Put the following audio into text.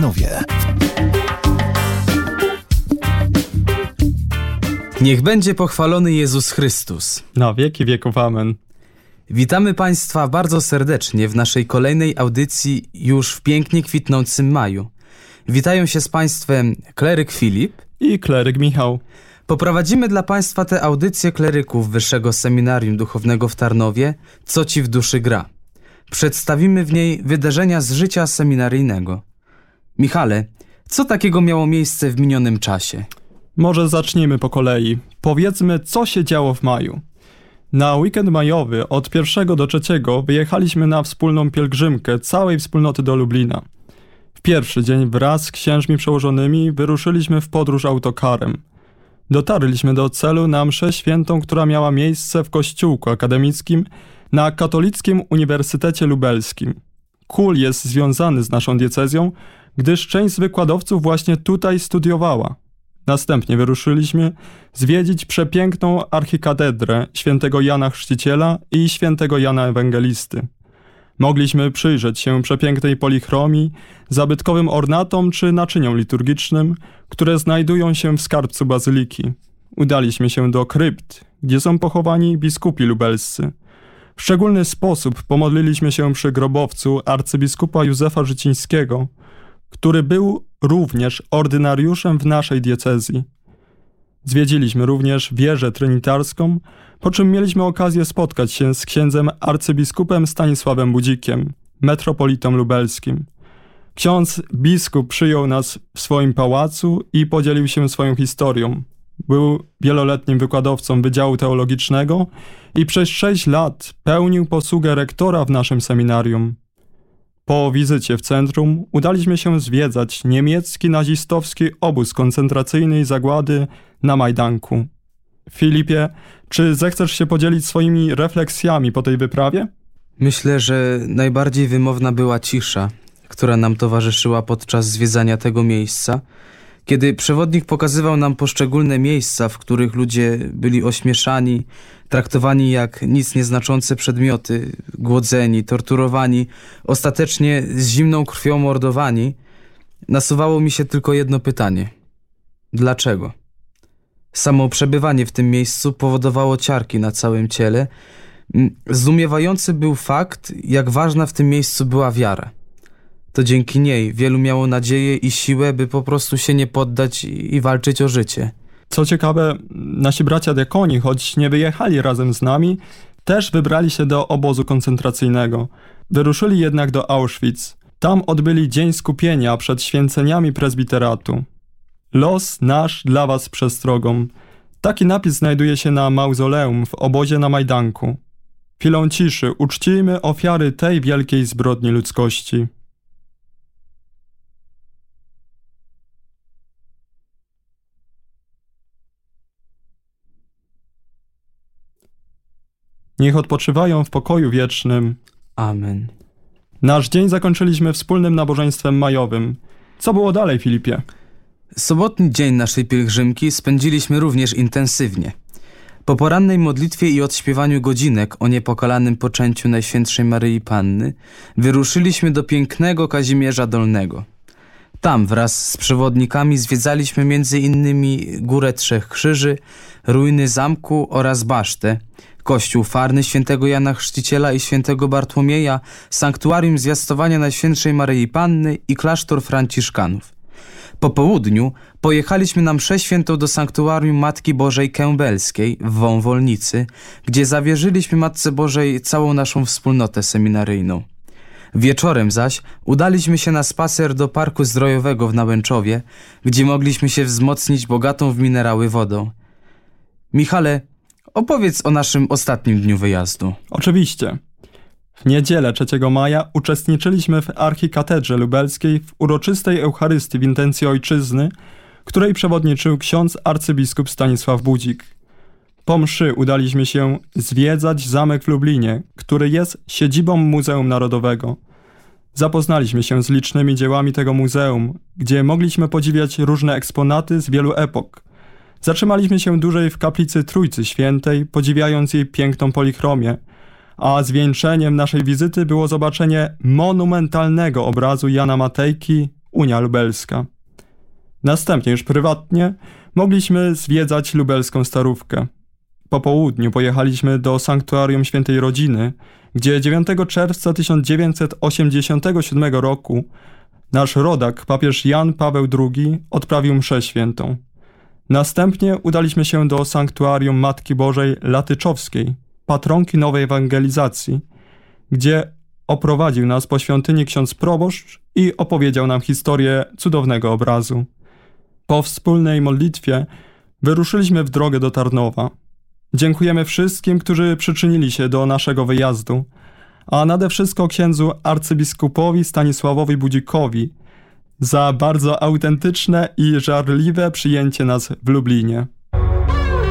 Tarnowie. Niech będzie pochwalony Jezus Chrystus. Na wieki wieków, amen. Witamy Państwa bardzo serdecznie w naszej kolejnej audycji już w pięknie kwitnącym maju. Witają się z Państwem kleryk Filip i kleryk Michał. Poprowadzimy dla Państwa tę audycję kleryków Wyższego Seminarium Duchownego w Tarnowie, Co Ci w duszy gra. Przedstawimy w niej wydarzenia z życia seminaryjnego. Michale, co takiego miało miejsce w minionym czasie? Może zacznijmy po kolei. Powiedzmy, co się działo w maju. Na weekend majowy od 1 do 3 wyjechaliśmy na wspólną pielgrzymkę całej wspólnoty do Lublina. W pierwszy dzień wraz z księżmi przełożonymi wyruszyliśmy w podróż autokarem. Dotarliśmy do celu na mszę świętą, która miała miejsce w kościółku akademickim na Katolickim Uniwersytecie Lubelskim. KUL jest związany z naszą diecezją, gdyż część z wykładowców właśnie tutaj studiowała. Następnie wyruszyliśmy zwiedzić przepiękną archikatedrę świętego Jana Chrzciciela i świętego Jana Ewangelisty. Mogliśmy przyjrzeć się przepięknej polichromii, zabytkowym ornatom czy naczyniom liturgicznym, które znajdują się w skarbcu bazyliki. Udaliśmy się do krypt, gdzie są pochowani biskupi lubelscy. W szczególny sposób pomodliliśmy się przy grobowcu arcybiskupa Józefa Życińskiego, który był również ordynariuszem w naszej diecezji. Zwiedziliśmy również wieżę trynitarską, po czym mieliśmy okazję spotkać się z księdzem arcybiskupem Stanisławem Budzikiem, metropolitą lubelskim. Ksiądz biskup przyjął nas w swoim pałacu i podzielił się swoją historią. Był wieloletnim wykładowcą Wydziału Teologicznego i przez 6 lat pełnił posługę rektora w naszym seminarium. Po wizycie w centrum udaliśmy się zwiedzać niemiecki nazistowski obóz koncentracyjny i zagłady na Majdanku. Filipie, czy zechcesz się podzielić swoimi refleksjami po tej wyprawie? Myślę, że najbardziej wymowna była cisza, która nam towarzyszyła podczas zwiedzania tego miejsca, kiedy przewodnik pokazywał nam poszczególne miejsca, w których ludzie byli ośmieszani, traktowani jak nic nieznaczące przedmioty, głodzeni, torturowani, ostatecznie z zimną krwią mordowani, nasuwało mi się tylko jedno pytanie. Dlaczego? Samo przebywanie w tym miejscu powodowało ciarki na całym ciele. Zdumiewający był fakt, jak ważna w tym miejscu była wiara. To dzięki niej wielu miało nadzieję i siłę, by po prostu się nie poddać i walczyć o życie. Co ciekawe, nasi bracia diakoni, choć nie wyjechali razem z nami, też wybrali się do obozu koncentracyjnego. Wyruszyli jednak do Auschwitz. Tam odbyli dzień skupienia przed święceniami prezbiteratu. Los nasz dla was przestrogą. Taki napis znajduje się na mauzoleum w obozie na Majdanku. Chwilą ciszy uczcijmy ofiary tej wielkiej zbrodni ludzkości. Niech odpoczywają w pokoju wiecznym. Amen. Nasz dzień zakończyliśmy wspólnym nabożeństwem majowym. Co było dalej, Filipie? Sobotni dzień naszej pielgrzymki spędziliśmy również intensywnie. Po porannej modlitwie i odśpiewaniu godzinek o niepokalanym poczęciu Najświętszej Maryi Panny wyruszyliśmy do pięknego Kazimierza Dolnego. Tam wraz z przewodnikami zwiedzaliśmy m.in. Górę Trzech Krzyży, ruiny zamku oraz basztę, kościół farny świętego Jana Chrzciciela i świętego Bartłomieja, sanktuarium Zwiastowania Najświętszej Maryi Panny i klasztor franciszkanów. Po południu pojechaliśmy na mszę świętą do sanktuarium Matki Bożej Kębelskiej w Wąwolnicy, gdzie zawierzyliśmy Matce Bożej całą naszą wspólnotę seminaryjną. Wieczorem zaś udaliśmy się na spacer do Parku Zdrojowego w Nałęczowie, gdzie mogliśmy się wzmocnić bogatą w minerały wodą. Michale, opowiedz o naszym ostatnim dniu wyjazdu. Oczywiście. W niedzielę 3 maja uczestniczyliśmy w archikatedrze lubelskiej w uroczystej Eucharystii w intencji ojczyzny, której przewodniczył ksiądz arcybiskup Stanisław Budzik. Po mszy udaliśmy się zwiedzać zamek w Lublinie, który jest siedzibą Muzeum Narodowego. Zapoznaliśmy się z licznymi dziełami tego muzeum, gdzie mogliśmy podziwiać różne eksponaty z wielu epok. Zatrzymaliśmy się dłużej w kaplicy Trójcy Świętej, podziwiając jej piękną polichromię, a zwieńczeniem naszej wizyty było zobaczenie monumentalnego obrazu Jana Matejki Unia Lubelska. Następnie już prywatnie mogliśmy zwiedzać lubelską Starówkę. Po południu pojechaliśmy do Sanktuarium Świętej Rodziny, gdzie 9 czerwca 1987 roku nasz rodak, papież Jan Paweł II, odprawił mszę świętą. Następnie udaliśmy się do Sanktuarium Matki Bożej Latyczowskiej, patronki nowej ewangelizacji, gdzie oprowadził nas po świątyni ksiądz proboszcz i opowiedział nam historię cudownego obrazu. Po wspólnej modlitwie wyruszyliśmy w drogę do Tarnowa. Dziękujemy wszystkim, którzy przyczynili się do naszego wyjazdu, a nade wszystko księdzu arcybiskupowi Stanisławowi Budzikowi za bardzo autentyczne i żarliwe przyjęcie nas w Lublinie.